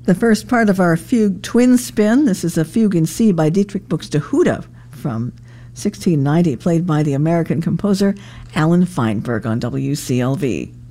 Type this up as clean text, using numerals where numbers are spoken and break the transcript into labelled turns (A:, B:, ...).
A: The first part of our fugue twin spin. This is a fugue in C by Dietrich Buxtehude from 1690, played by the American composer Alan Feinberg on WCLV.